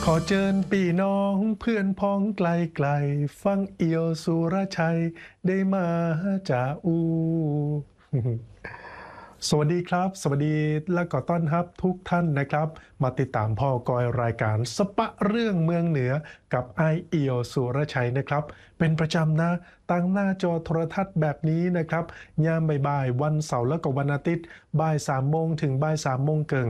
ขอเชิญพี่น้องเพื่อนพ้องไกลไกลฟังเอี่ยวสุรชัยได้มาจากอู สวัสดีครับสวัสดีและก็ต้อนรับทุกท่านนะครับมาติดตามพ่อกอยรายการสปะเรื่องเมืองเหนือกับไอเอี่ยวสุรชัยนะครับเป็นประจำนะตั้งหน้าจอโทรทัศน์แบบนี้นะครับยามบ่ายๆวันเสาร์และก็วันอาทิตย์บ่าย3 โมงถึงบ่าย3 โมงเกิง